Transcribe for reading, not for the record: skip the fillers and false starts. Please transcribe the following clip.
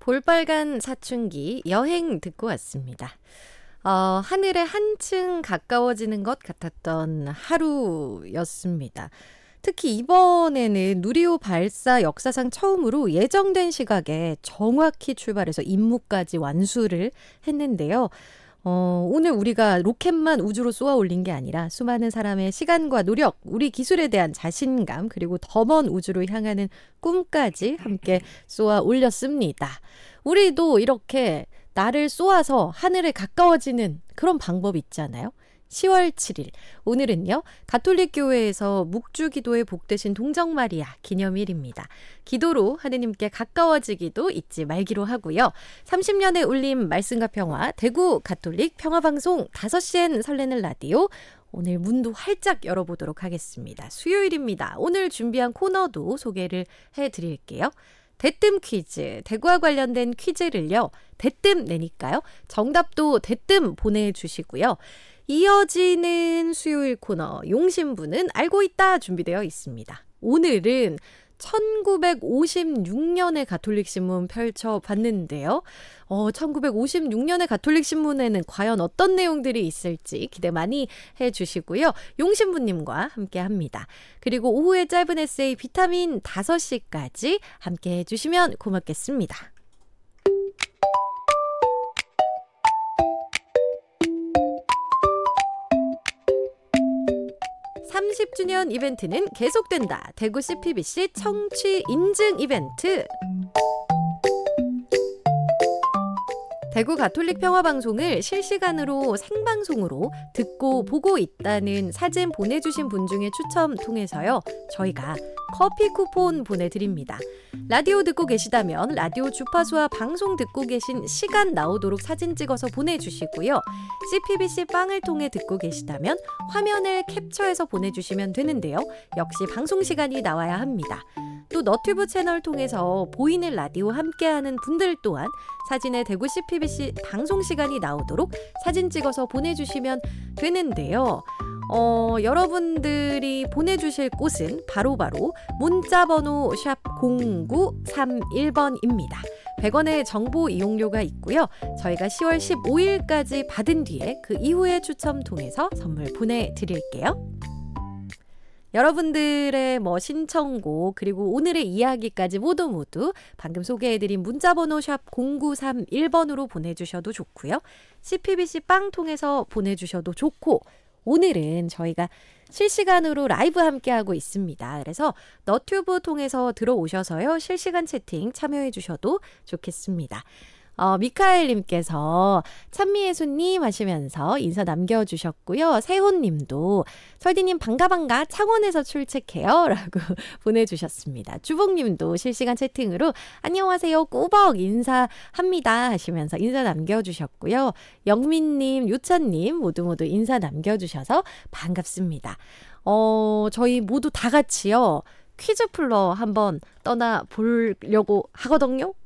볼빨간 사춘기 여행 듣고 왔습니다. 하늘에 한층 가까워지는 것 같았던 하루였습니다. 특히 이번에는 누리호 발사 역사상 처음으로 예정된 시각에 정확히 출발해서 임무까지 완수를 했는데요. 오늘 우리가 로켓만 우주로 쏘아 올린 게 아니라 수많은 사람의 시간과 노력, 우리 기술에 대한 자신감, 그리고 더 먼 우주로 향하는 꿈까지 함께 쏘아 올렸습니다. 우리도 이렇게 나를 쏘아서 하늘에 가까워지는 그런 방법 있잖아요. 10월 7일 오늘은요 가톨릭 교회에서 묵주기도의 복되신 동정마리아 기념일입니다. 기도로 하느님께 가까워지기도 잊지 말기로 하고요. 30년의 울림 말씀과 평화 대구 가톨릭 평화방송 5시엔 설레는 라디오 오늘 문도 활짝 열어보도록 하겠습니다. 수요일입니다. 오늘 준비한 코너도 소개를 해드릴게요. 대뜸 퀴즈, 대구와 관련된 퀴즈를요. 대뜸 내니까요. 정답도 대뜸 보내주시고요. 이어지는 수요일 코너 용신부는 알고 있다 준비되어 있습니다. 오늘은 1956년의 가톨릭 신문 펼쳐봤는데요. 1956년의 가톨릭 신문에는 과연 어떤 내용들이 있을지 기대 많이 해주시고요. 용신부님과 함께합니다. 그리고 오후에 짧은 에세이 비타민 5시까지 함께 해주시면 고맙겠습니다. 30주년 이벤트는 계속된다. 대구 CPBC 청취 인증 이벤트. 대구 가톨릭 평화방송을 실시간으로 생방송으로 듣고 보고 있다는 사진 보내주신 분 중에 추첨 통해서요. 저희가 커피 쿠폰 보내드립니다. 라디오 듣고 계시다면 라디오 주파수와 방송 듣고 계신 시간 나오도록 사진 찍어서 보내주시고요. CPBC 빵을 통해 듣고 계시다면 화면을 캡처해서 보내주시면 되는데요. 역시 방송 시간이 나와야 합니다. 또 너튜브 채널 통해서 보이는 라디오 함께하는 분들 또한 사진에 대구 CPBC 방송 시간이 나오도록 사진 찍어서 보내주시면 되는데요. 여러분들이 보내주실 곳은 바로바로 문자번호 샵 0931번입니다. 100원의 정보 이용료가 있고요. 저희가 10월 15일까지 받은 뒤에 그 이후에 추첨 통해서 선물 보내드릴게요. 여러분들의 신청곡 그리고 오늘의 이야기까지 모두 방금 소개해드린 문자번호 샵 0931번으로 보내주셔도 좋고요. CPBC 빵 통해서 보내주셔도 좋고 오늘은 저희가 실시간으로 라이브 함께하고 있습니다. 그래서 너튜브 통해서 들어오셔서요. 실시간 채팅 참여해 주셔도 좋겠습니다. 미카엘님께서 찬미예수님 하시면서 인사 남겨주셨고요. 세훈님도 설디님 반가 창원에서 출첵해요 라고 보내주셨습니다. 주봉님도 실시간 채팅으로 안녕하세요 꾸벅 인사합니다 하시면서 인사 남겨주셨고요. 영민님, 유찬님 모두 인사 남겨주셔서 반갑습니다. 저희 모두 다 같이요. 퀴즈 풀러 한번 떠나보려고 하거든요.